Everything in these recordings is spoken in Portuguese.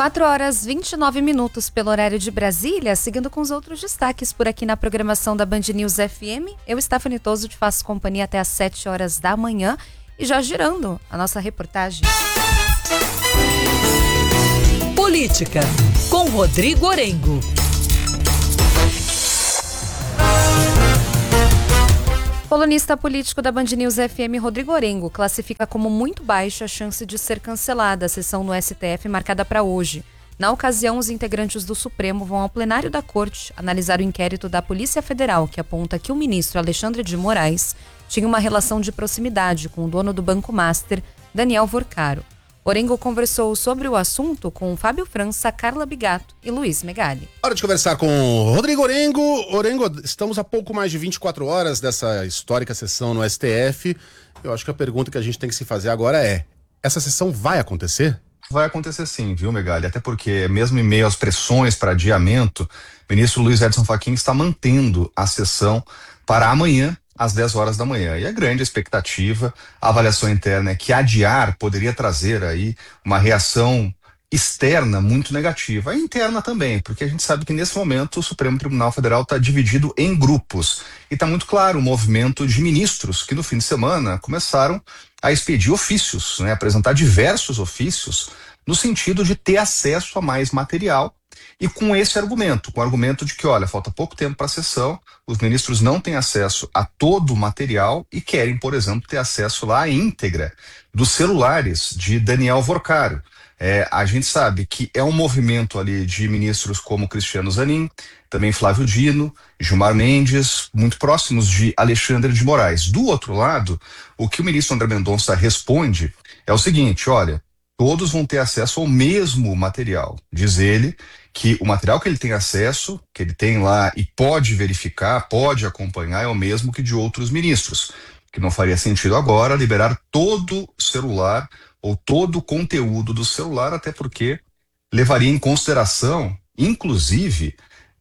4h29 pelo horário de Brasília, seguindo com os outros destaques por aqui na programação da Band News FM. Eu, Stephanie Toso, te faço companhia até às 7 horas da manhã e já girando a nossa reportagem. Política, com Rodrigo Orengo. Colunista político da Band News FM, Rodrigo Orengo, classifica como muito baixa a chance de ser cancelada a sessão no STF marcada para hoje. Na ocasião, os integrantes do Supremo vão ao plenário da Corte analisar o inquérito da Polícia Federal que aponta que o ministro Alexandre de Moraes tinha uma relação de proximidade com o dono do Banco Master, Daniel Vorcaro. Orengo conversou sobre o assunto com Fábio França, Carla Bigato e Luiz Megali. Hora de conversar com Rodrigo Orengo. Orengo, estamos a pouco mais de 24 horas dessa histórica sessão no STF. Eu acho que a pergunta que a gente tem que se fazer agora é: essa sessão vai acontecer? Vai acontecer sim, viu, Megali? Até porque, mesmo em meio às pressões para adiamento, o ministro Luiz Edson Fachin está mantendo a sessão para amanhã, às 10 horas da manhã. E a grande expectativa, a avaliação interna é que adiar poderia trazer aí uma reação externa muito negativa, e interna também, porque a gente sabe que nesse momento o Supremo Tribunal Federal está dividido em grupos. E está muito claro o movimento de ministros que no fim de semana começaram a expedir ofícios, né, apresentar diversos ofícios no sentido de ter acesso a mais material. E com esse argumento, com o argumento de que, olha, falta pouco tempo para a sessão, os ministros não têm acesso a todo o material e querem, por exemplo, ter acesso lá à íntegra dos celulares de Daniel Vorcaro. A gente sabe que é um movimento ali de ministros como Cristiano Zanin, também Flávio Dino, Gilmar Mendes, muito próximos de Alexandre de Moraes. Do outro lado, o que o ministro André Mendonça responde é o seguinte: olha, todos vão ter acesso ao mesmo material. Diz ele que o material que ele tem acesso, que ele tem lá e pode verificar, pode acompanhar, é o mesmo que de outros ministros. Que não faria sentido agora liberar todo o celular ou todo o conteúdo do celular, até porque levaria em consideração, inclusive,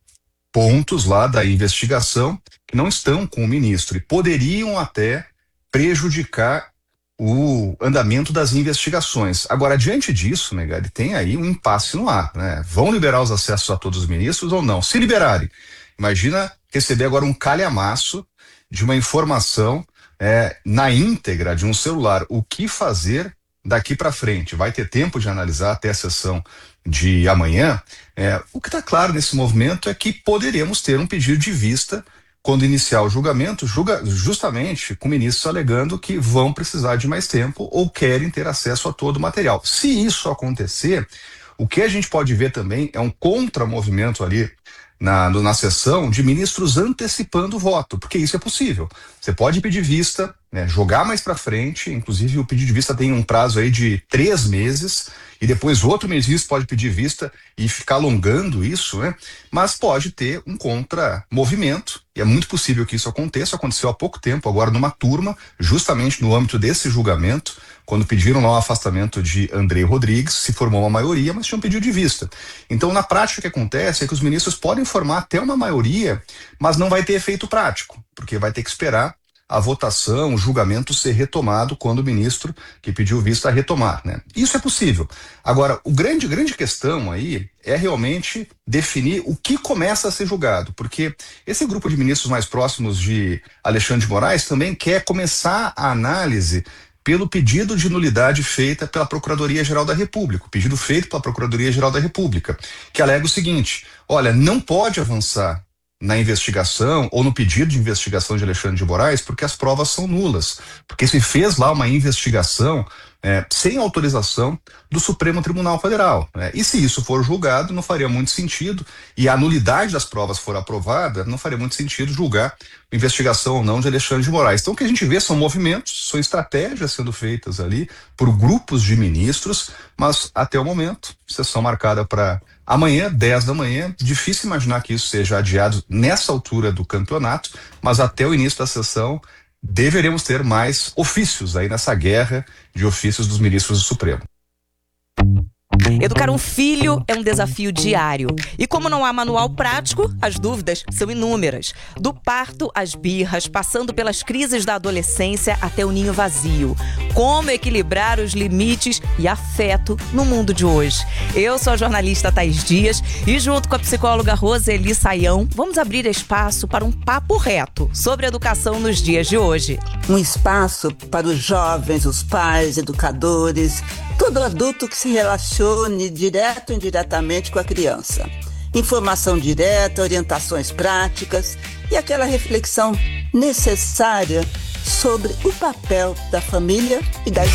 pontos lá da investigação que não estão com o ministro e poderiam até prejudicar o andamento das investigações. Agora, diante disso, Megali, tem aí um impasse no ar, né? Vão liberar os acessos a todos os ministros ou não? Se liberarem, imagina receber agora um calhamaço de uma informação na íntegra de um celular. O que fazer daqui para frente? Vai ter tempo de analisar até a sessão de amanhã? O que está claro nesse movimento é que poderemos ter um pedido de vista quando iniciar o julgamento, justamente com ministros alegando que vão precisar de mais tempo ou querem ter acesso a todo o material. Se isso acontecer, o que a gente pode ver também é um contramovimento ali na sessão de ministros antecipando o voto, porque isso é possível. Você pode pedir vista, né, jogar mais para frente, inclusive o pedido de vista tem um prazo aí de 3 meses, e depois outro ministro pode pedir vista e ficar alongando isso, né? Mas pode ter um contramovimento, e é muito possível que isso aconteça. Aconteceu há pouco tempo, agora numa turma, justamente no âmbito desse julgamento, quando pediram lá o afastamento de André Rodrigues, se formou uma maioria, mas tinham pedido de vista. Então, na prática, o que acontece é que os ministros podem formar até uma maioria, mas não vai ter efeito prático, porque vai ter que esperar a votação, o julgamento ser retomado quando o ministro que pediu vista retomar, né? Isso é possível. Agora, a grande questão aí é realmente definir o que começa a ser julgado, porque esse grupo de ministros mais próximos de Alexandre de Moraes também quer começar a análise pelo pedido de nulidade feita pela Procuradoria-Geral da República, o pedido feito pela Procuradoria-Geral da República, que alega o seguinte: olha, não pode avançar na investigação ou no pedido de investigação de Alexandre de Moraes porque as provas são nulas, porque se fez lá uma investigação sem autorização do Supremo Tribunal Federal, né? E se isso for julgado, não faria muito sentido, e a nulidade das provas for aprovada, não faria muito sentido julgar a investigação ou não de Alexandre de Moraes. Então o que a gente vê são movimentos, são estratégias sendo feitas ali por grupos de ministros, mas até o momento, sessão marcada para amanhã, 10 da manhã, difícil imaginar que isso seja adiado nessa altura do campeonato, mas até o início da sessão deveremos ter mais ofícios aí nessa guerra de ofícios dos ministros do Supremo. Educar um filho é um desafio diário. E como não há manual prático, as dúvidas são inúmeras. Do parto às birras, passando pelas crises da adolescência até o ninho vazio. Como equilibrar os limites e afeto no mundo de hoje? Eu sou a jornalista Thaís Dias e junto com a psicóloga Roseli Saião, vamos abrir espaço para um papo reto sobre educação nos dias de hoje. Um espaço para os jovens, os pais, educadores, todo adulto que se relacione direto ou indiretamente com a criança. Informação direta, orientações práticas e aquela reflexão necessária sobre o papel da família e da